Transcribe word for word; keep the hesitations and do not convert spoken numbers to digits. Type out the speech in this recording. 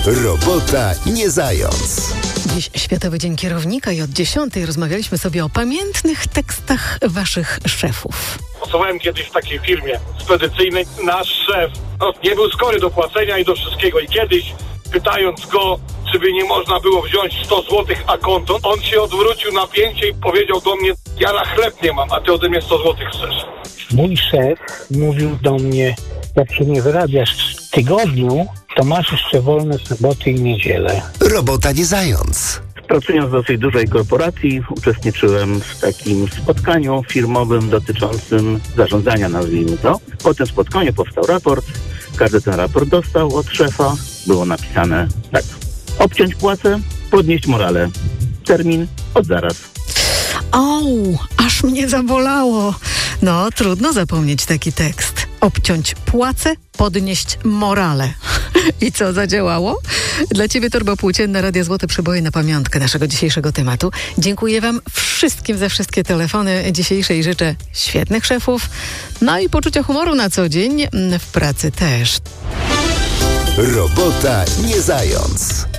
Robota nie zając. Dziś Światowy Dzień Kierownika i od dziesiątej rozmawialiśmy sobie o pamiętnych tekstach waszych szefów. Pracowałem kiedyś w takiej firmie spedycyjnej. Nasz szef no, nie był skory do płacenia i do wszystkiego. I kiedyś, pytając go, czy by nie można było wziąć sto złotych na konto, on się odwrócił na pięcie i powiedział do mnie: ja na chleb nie mam, a ty ode mnie sto złotych chcesz. Mój szef mówił do mnie: jak się nie wyrabiasz w tygodniu, to masz jeszcze wolne soboty i niedzielę. Robota nie zając. Pracując w dosyć dużej korporacji, uczestniczyłem w takim spotkaniu firmowym dotyczącym zarządzania, nazwijmy to. Po tym spotkaniu powstał raport. Każdy ten raport dostał od szefa. Było napisane tak: obciąć płacę, podnieść morale. Termin od zaraz. O, aż mnie zabolało. No, trudno zapomnieć taki tekst. Obciąć płacę, podnieść morale. I co, zadziałało? Dla Ciebie torba płócienna Radia Złote Przeboje na pamiątkę naszego dzisiejszego tematu. Dziękuję Wam wszystkim za wszystkie telefony dzisiejsze i życzę świetnych szefów, no i poczucia humoru na co dzień, w pracy też. Robota nie zając.